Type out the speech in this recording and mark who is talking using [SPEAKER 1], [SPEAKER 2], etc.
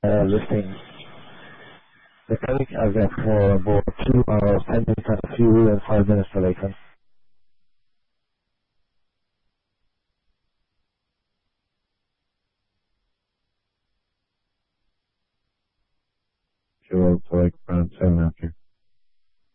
[SPEAKER 1] listing. Mechanic, I've got for about 2 hours, 10 minutes at a fuel and 5 minutes to Lakeland.
[SPEAKER 2] Fuel to like around 7 after.